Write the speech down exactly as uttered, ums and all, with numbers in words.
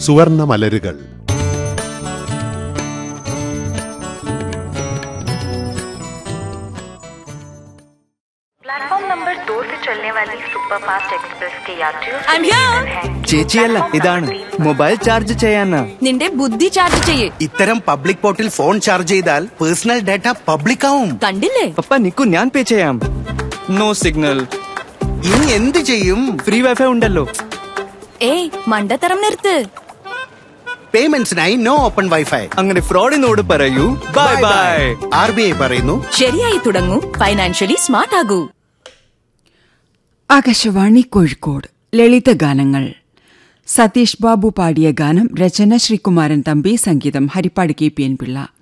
സുവർണ മലരുകൾ. ചേച്ചിയല്ല, ഇതാണ് mobile charge ചെയ്യാനാ. നിന്റെ ബുദ്ധി ചാർജ് ചെയ്യേ. ഇത്തരം പബ്ലിക് പോർട്ടിൽ ഫോൺ ചാർജ് ചെയ്താൽ പേഴ്സണൽ ഡാറ്റ പബ്ലിക് ആവും. കണ്ടില്ലേ? പപ്പ നിക്കു, ഞാൻ പേ ചെയ്യാം. No signal. ഇനി എന്ത് ചെയ്യും? ഫ്രീ വൈഫൈ ഉണ്ടല്ലോ. ഏയ് മണ്ടത്തരം നിർത്ത്. പേയ്മെന്റ്സിനായി നോ ഓപ്പൺ വൈഫൈ. അങ്ങനെ ഫ്രോഡിനോട് പറയൂ bye bye. R B I പറയുന്നു, ശരിയായി തുടങ്ങൂ, ഫൈനാൻഷ്യലി സ്മാർട്ട് ആകൂ. ആകാശവാണി കോഴിക്കോട്. ലളിതഗാനങ്ങൾ. സതീഷ് ബാബു പാടിയ ഗാനം. രചന ശ്രീകുമാരൻ തമ്പി. സംഗീതം Harippad K P N Pillai.